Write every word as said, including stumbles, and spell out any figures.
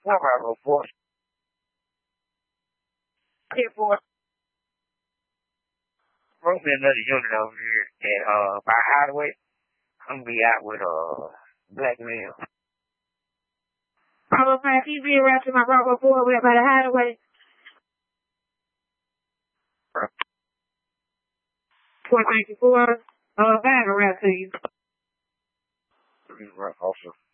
What about report? Here for bring me another unit over here at uh by Hideaway. I'm gonna be out with uh black male. Oh man, can you be around to my Bravo four way by the Hideaway? Four ninety four. Uh, van around to you. Right, also.